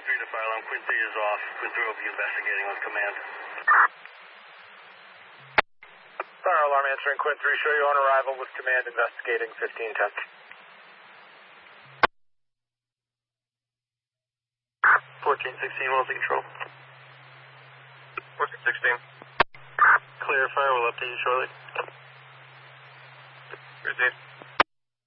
3 to fire alarm. Quinn 3 is off. Quinn 3 will be investigating with command. Fire alarm answering. Quinn 3, show you on arrival with command investigating 1510. 1416, Wellesley Control. 1416. Clear fire, we'll update you shortly. Received.